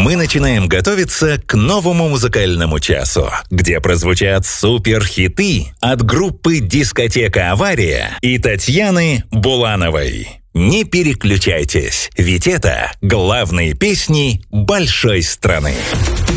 Мы начинаем готовиться к новому музыкальному часу, где прозвучат суперхиты от группы «Дискотека Авария» и Татьяны Булановой. Не переключайтесь, ведь это главные песни большой страны.